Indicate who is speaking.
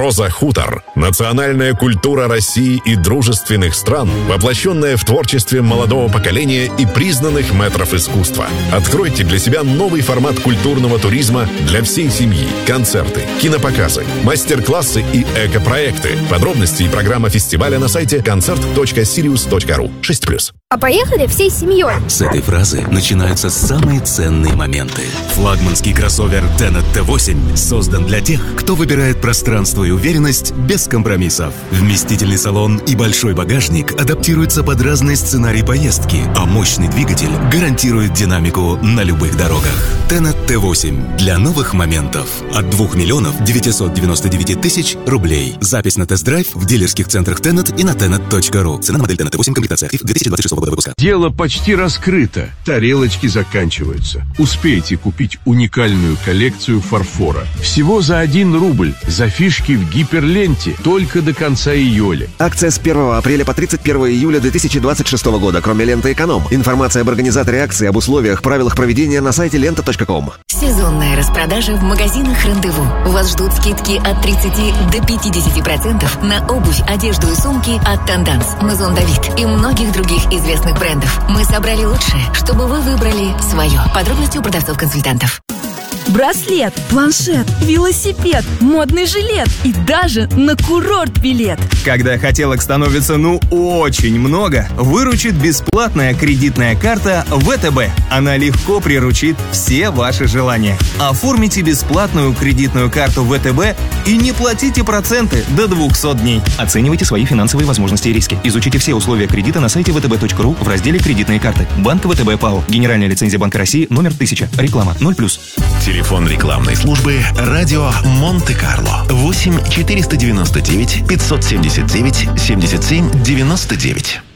Speaker 1: Роза Хутор. Национальная культура России и дружественных стран, воплощенная в творчестве молодого поколения и признанных мэтров искусства. Откройте для себя новый формат культурного туризма для всей семьи. Концерты, кинопоказы, мастер-классы и эко-проекты. Подробности и программа фестиваля на сайте concert.sirius.ru. 6+.
Speaker 2: А поехали всей семьей.
Speaker 3: С этой фразы начинаются самые ценные моменты. Флагманский кроссовер Tenet T8 создан для тех, кто выбирает пространство и уверенность без компромиссов. Вместительный салон и большой багажник адаптируются под разные сценарии поездки, а мощный двигатель гарантирует динамику на любых дорогах. Tenet T8 для новых моментов от 2 999 000 рублей. Запись на тест-драйв в дилерских центрах Tenet и на tenet.ru. Цена на модель Tenet T8, комплектация актив 2026 года выпуска.
Speaker 4: Дело почти раскрыто. Тарелочки заканчиваются. Успейте купить уникальную коллекцию фарфора. Всего за 1 рубль. За фишки в гиперленте. Только до конца июля.
Speaker 5: Акция с 1 апреля по 31 июля 2026 года, кроме ленты «Эконом». Информация об организаторе акции, об условиях, правилах проведения на сайте lenta.com.
Speaker 6: Сезонная распродажа в магазинах «Рандеву». Вас ждут скидки от 30 до 50% на обувь, одежду и сумки от «Тенданс», «Мазон Давид» и многих других известных брендов. Мы собрали лучшее, чтобы вы выбрали свое. Подробности у продавцов-консультантов.
Speaker 7: Браслет, планшет, велосипед, модный жилет и даже на курорт билет.
Speaker 8: Когда хотелок становится очень много, выручит бесплатная кредитная карта ВТБ. Она легко приручит все ваши желания. Оформите бесплатную кредитную карту ВТБ и не платите проценты до 200 дней. Оценивайте свои финансовые возможности и риски. Изучите все условия кредита на сайте vtb.ru в разделе «Кредитные карты». Банк ВТБ ПАО. Генеральная лицензия Банка России номер 1000. Реклама 0+.
Speaker 9: Телефон рекламной службы «Радио Монте-Карло» 8 499 579 77 99.